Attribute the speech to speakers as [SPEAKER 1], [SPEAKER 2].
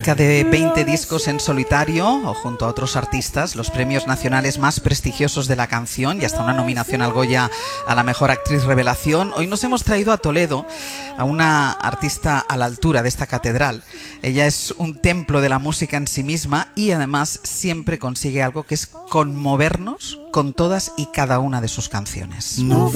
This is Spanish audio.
[SPEAKER 1] Cerca de 20 discos en solitario o junto a otros artistas, los premios nacionales más prestigiosos de la canción y hasta una nominación al Goya a la mejor actriz revelación. Hoy nos hemos traído a Toledo a una artista a la altura de esta catedral. Ella es un templo de la música en sí misma y además siempre consigue algo que es conmovernos con todas y cada una de sus canciones.
[SPEAKER 2] No